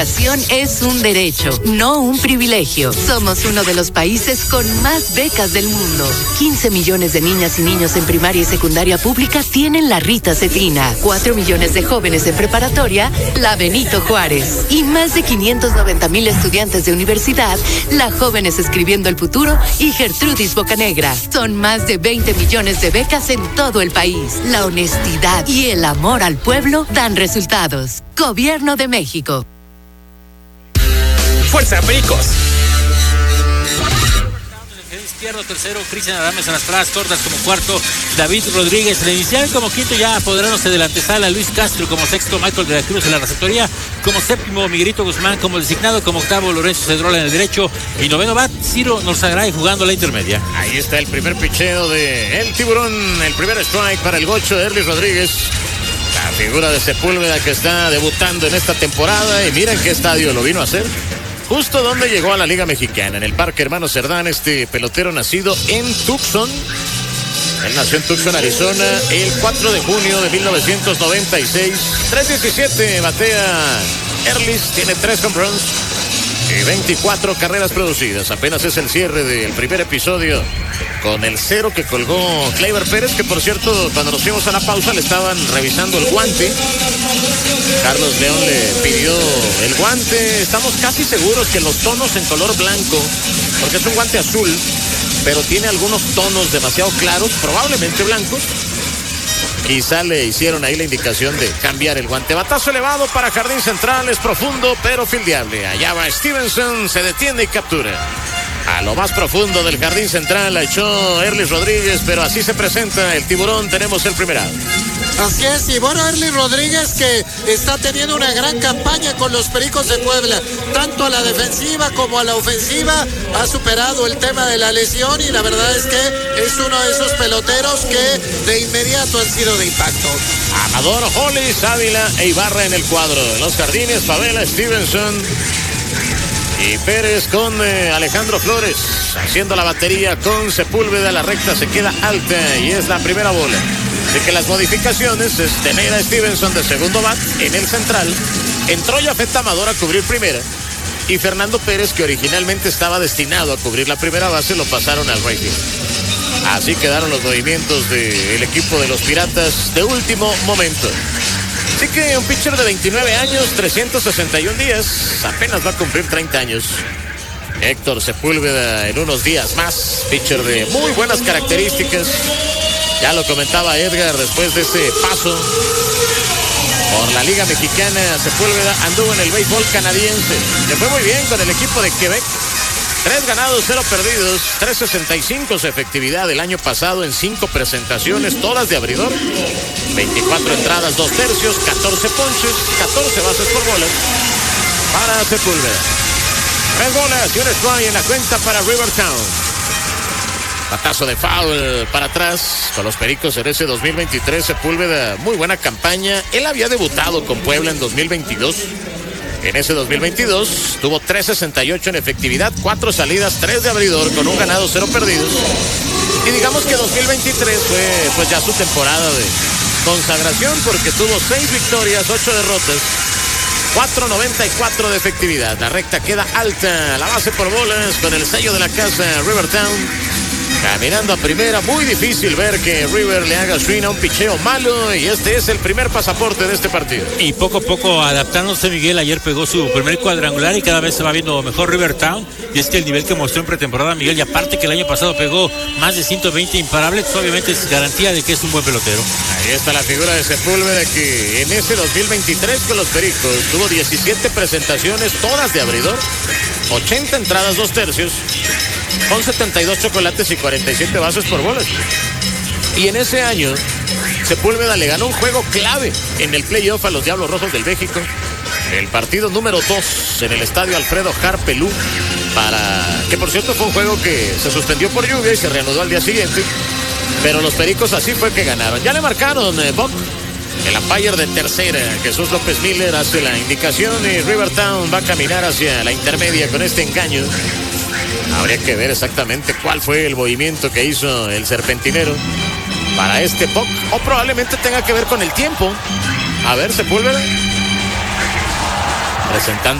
educación es un derecho, no un privilegio. Somos uno de los países con más becas del mundo. 15 millones de niñas y niños en primaria y secundaria pública tienen la Rita Cetrina. 4 millones de jóvenes en preparatoria, la Benito Juárez. Y más de 590,000 estudiantes de universidad, la Jóvenes Escribiendo el Futuro y Gertrudis Bocanegra. Son más de 20 millones de becas en todo el país. La honestidad y el amor al pueblo dan resultados. Gobierno de México. ¡Fuerza, Pericos! Izquierdo, tercero, Cristian Adames en las paradas cortas como cuarto, David Rodríguez en el inicial como quinto, ya apoderándose de la antesala, Luis Castro como sexto, Michael de la Cruz en la receptoría, como séptimo, Miguelito Guzmán como designado, como octavo, Lorenzo Cedrola en el derecho y noveno bat, Ciro Norzagaray jugando la intermedia. Ahí está el primer picheo de el Tiburón, el primer strike para el gocho de Erly Rodríguez. La figura de Sepúlveda que está debutando en esta temporada y miren qué estadio lo vino a hacer. Justo donde llegó a la Liga Mexicana, en el Parque Hermano Cerdán, este pelotero nacido en Tucson. Él nació en Tucson, Arizona, el 4 de junio de 1996. 3.17 batea Erlis, tiene 3 home runs y 24 carreras producidas. Apenas es el cierre del primer episodio con el 0 que colgó Gleyber Pérez, que por cierto, cuando nos fuimos a la pausa le estaban revisando el guante. Carlos León le pidió el guante. Estamos casi seguros que los tonos en color blanco, porque es un guante azul, pero tiene algunos tonos demasiado claros, probablemente blancos. Quizá le hicieron ahí la indicación de cambiar el guante. Batazo elevado para Jardín Central, es profundo, pero fildeable. Allá va Stevenson, se detiene y captura. A lo más profundo del Jardín Central la echó Erly Rodríguez, pero así se presenta el Tiburón. Tenemos el primer out. Así es, y bueno, Erly Rodríguez que está teniendo una gran campaña con los Pericos de Puebla, tanto a la defensiva como a la ofensiva, ha superado el tema de la lesión y la verdad es que es uno de esos peloteros que de inmediato han sido de impacto. Amador, Hollis, Ávila e Ibarra en el cuadro. En los jardines, Favela, Stevenson y Pérez con Alejandro Flores haciendo la batería con Sepúlveda. La recta se queda alta y es la primera bola. De que las modificaciones es tener a Stevenson de segundo bat en el central. Entró Yafet Amador a cubrir primera y Fernando Pérez, que originalmente estaba destinado a cubrir la primera base, lo pasaron al right field. Así quedaron los movimientos del equipo de los Piratas de último momento. Así que un pitcher de 29 años, 361 días, apenas va a cumplir 30 años. Héctor Sepúlveda en unos días más, pitcher de muy buenas características. Ya lo comentaba Edgar después de ese paso por la Liga Mexicana. Sepúlveda anduvo en el béisbol canadiense. Le fue muy bien con el equipo de Quebec. 3 ganados, 0 perdidos, 3.65 su efectividad el año pasado en 5 presentaciones, todas de abridor. 24 entradas, 2 tercios, 14 ponches, 14 bases por bolas para Sepúlveda. 3 bolas y un strike en la cuenta para Rivertown. Batazo de foul para atrás con los Pericos en ese 2023. Sepúlveda, muy buena campaña. Él había debutado con Puebla en 2022. En ese 2022 tuvo 3.68 en efectividad, 4 salidas, 3 de abridor con un ganado, 0 perdidos. Y digamos que 2023 fue pues ya su temporada de consagración porque tuvo 6 victorias, 8 derrotas, 4.94 de efectividad. La recta queda alta, la base por bolas con el sello de la casa Rivertown. Caminando a primera, muy difícil ver que River le haga swing a un picheo malo y este es el primer pasaporte de este partido. Y poco a poco adaptándose Miguel, ayer pegó su primer cuadrangular y cada vez se va viendo mejor Rivertown y es que el nivel que mostró en pretemporada Miguel, y aparte que el año pasado pegó más de 120 imparables, obviamente es garantía de que es un buen pelotero. Ahí está la figura de Sepúlveda que en ese 2023 con los Pericos tuvo 17 presentaciones, todas de abridor, 80 entradas, 2 tercios, con 72 chocolates y 47 bases por bolas. Y en ese año, Sepúlveda le ganó un juego clave en el playoff a los Diablos Rojos del México. El partido número 2 en el estadio Alfredo Harpelú, que por cierto fue un juego que se suspendió por lluvia y se reanudó al día siguiente. Pero los Pericos así fue que ganaron. Ya le marcaron Buck, el umpire de tercera. Jesús López Miller hace la indicación y Rivertown va a caminar hacia la intermedia con este engaño. Habría que ver exactamente cuál fue el movimiento que hizo el serpentinero para este puck, o probablemente tenga que ver con el tiempo. A ver, Sepúlveda presentando